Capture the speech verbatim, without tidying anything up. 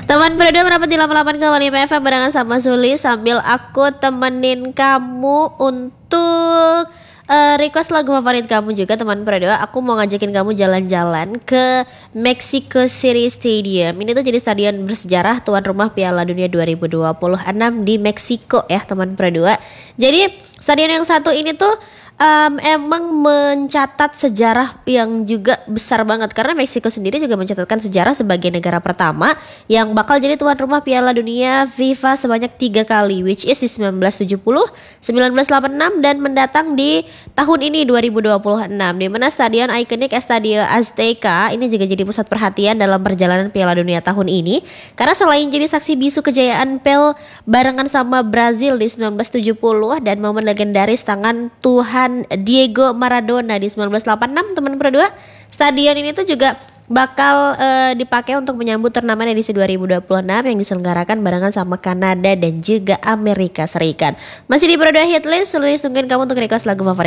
Teman berdua merapat di delapan puluh delapan koma lima F M barengan sama Suli sambil aku temenin kamu untuk uh, request lagu favorit kamu juga teman berdua. Aku mau ngajakin kamu jalan-jalan ke Mexico City Stadium. Ini tuh jadi stadion bersejarah tuan rumah Piala Dunia dua ribu dua puluh enam di Meksiko ya teman berdua. Jadi stadion yang satu ini tuh Um, emang mencatat sejarah yang juga besar banget karena Meksiko sendiri juga mencatatkan sejarah sebagai negara pertama yang bakal jadi tuan rumah Piala Dunia FIFA sebanyak tiga kali, which is di sembilan belas tujuh puluh, sembilan belas delapan puluh enam dan mendatang di tahun ini dua ribu dua puluh enam, di mana stadion ikonik Estadio Azteca ini juga jadi pusat perhatian dalam perjalanan Piala Dunia tahun ini karena selain jadi saksi bisu kejayaan Pel barengan sama Brazil di sembilan belas tujuh puluh dan momen legendaris tangan Tuhan Diego Maradona di sembilan belas delapan puluh enam teman berdua, stadion ini tuh juga bakal uh, dipakai untuk menyambut turnamen edisi dua ribu dua puluh enam yang diselenggarakan barengan sama Kanada dan juga Amerika Serikat. Masih di berdua Hitlist, Sulis tungguin kamu untuk request lagu favorit.